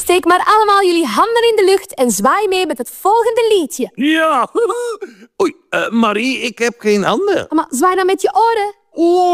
Steek maar allemaal jullie handen in de lucht en zwaai mee met het volgende liedje. Ja. Oei, Marie, ik heb geen handen. Maar zwaai dan met je oren. Oh.